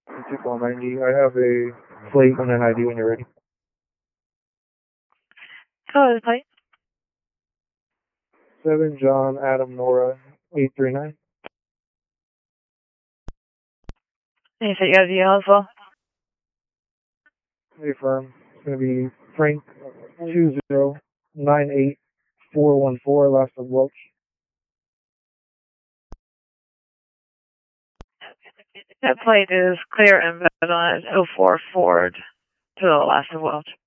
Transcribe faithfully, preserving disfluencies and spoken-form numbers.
two four ninety. I have a plate and an I D when you're ready. Hello, plate. Seven John Adam Nora eight three nine. And you said you have the yellow as well? Hey firm. It's gonna be Frank two zero nine eight four one four, last of Welch. That plate is clear and on it, oh four Ford to the last of Welch.